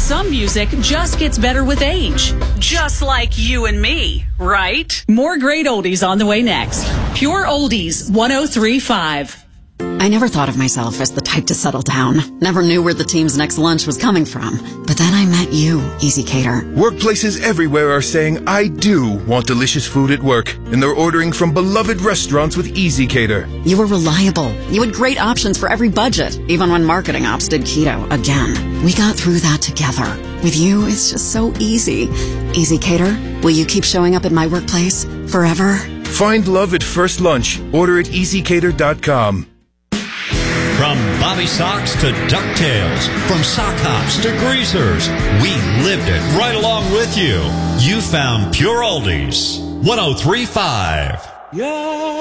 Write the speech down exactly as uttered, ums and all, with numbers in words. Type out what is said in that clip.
some music just gets better with age. Just like you and me, right? More great oldies on the way next. Pure Oldies one oh three point five. I never thought of myself as the type to settle down. Never knew where the team's next lunch was coming from. But then I met you, Easy Cater. Workplaces everywhere are saying, I do want delicious food at work. And they're ordering from beloved restaurants with Easy Cater. You were reliable. You had great options for every budget, even when marketing ops did keto again. We got through that together. With you, it's just so easy. Easy Cater, will you keep showing up at my workplace forever? Find love at first lunch. Order at easy cater dot com. From Bobby Socks to DuckTales, from sock hops to greasers, we lived it right along with you. You found Pure Oldies one oh three point five. Yeah.